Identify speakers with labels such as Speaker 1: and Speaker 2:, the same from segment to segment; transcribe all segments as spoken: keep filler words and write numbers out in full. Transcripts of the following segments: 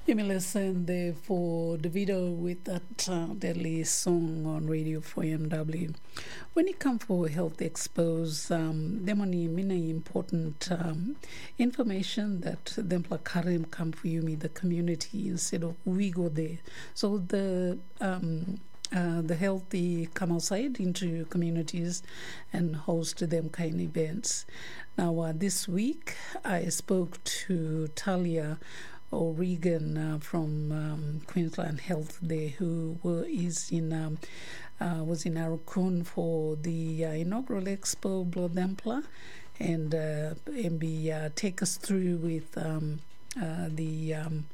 Speaker 1: Emilison there for the video with that uh, deadly song on radio for M W. When it comes for Health Expos, um, there are many important um, information that them Karim come for you, me the community instead of we go there. So the um, uh, the healthy come outside into communities and host them kind of events. Now uh, this week I spoke to Talia O'Regan uh, from um, Queensland Health there, who were, is in um, uh, was in Aurukun for the uh, inaugural expo Blood Templar, and uh, M B uh, take us through with um, uh, the um,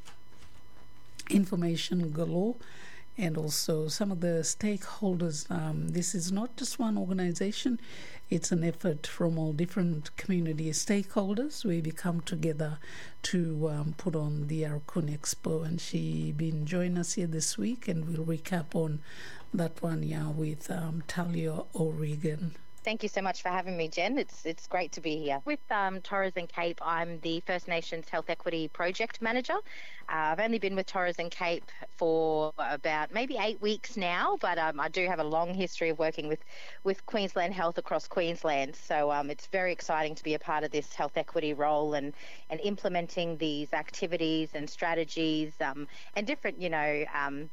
Speaker 1: information galore. And also some of the stakeholders. Um, this is not just one organization, it's an effort from all different community stakeholders. We come together to um, put on the Aurukun Expo, and she been joining us here this week, and we'll recap on that one yeah, with um, Talia O'Regan.
Speaker 2: Thank you so much for having me, Jen. It's it's great to be here. With um, Torres and Cape, I'm the First Nations Health Equity Project Manager. Uh, I've only been with Torres and Cape for about maybe eight weeks now, but um, I do have a long history of working with, with Queensland Health across Queensland. So um, it's very exciting to be a part of this health equity role and, and implementing these activities and strategies um, and different, you know, um,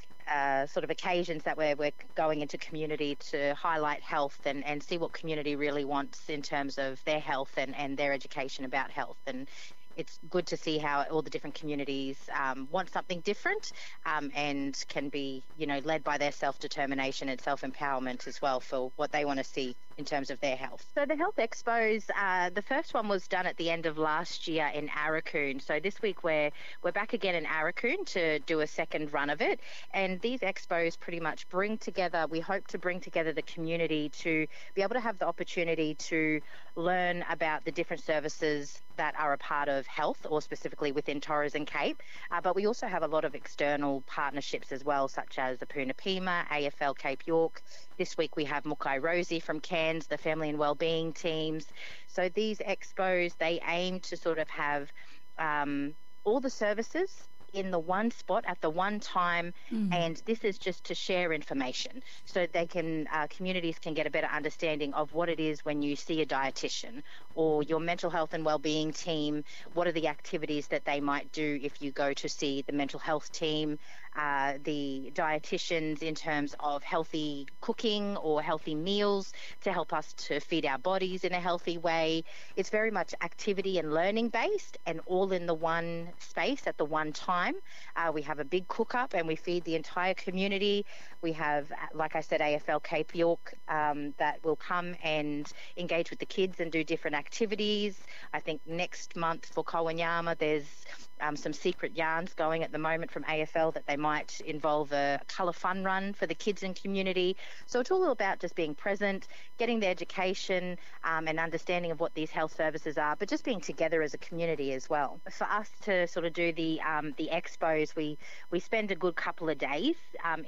Speaker 2: Uh, sort of occasions that we're, we're going into community to highlight health and, and see what community really wants in terms of their health and, and their education about health. And it's good to see how all the different communities um, want something different um, and can be, you know, led by their self-determination and self-empowerment as well for what they want to see in terms of their health. So the Health Expos, uh, the first one was done at the end of last year in Aurukun. So this week we're we're back again in Aurukun to do a second run of it. And these expos pretty much bring together, we hope to bring together the community to be able to have the opportunity to learn about the different services that are a part of health, or specifically within Torres and Cape. Uh, but we also have a lot of external partnerships as well, such as the Puna Pima, A F L Cape York. This week we have Mukai Rosie from Cairns, the Family and Wellbeing teams. So these expos, they aim to sort of have um, all the services in the one spot at the one time, mm. and this is just to share information so they can uh, communities can get a better understanding of what it is when you see a dietitian or your mental health and wellbeing team. What are the activities that they might do if you go to see the mental health team, uh, the dietitians in terms of healthy cooking or healthy meals to help us to feed our bodies in a healthy way. It's very much activity and learning based and all in the one space at the one time. Uh, we have a big cook-up and we feed the entire community. We have, like I said, A F L Cape York um, that will come and engage with the kids and do different activities. I think next month for Kowanyama, there's um, some secret yarns going at the moment from A F L that they might involve a colour fun run for the kids and community. So it's all about just being present, getting the education um, and understanding of what these health services are, but just being together as a community as well. For us to sort of do the um, the expos, we, we spend a good couple of days um,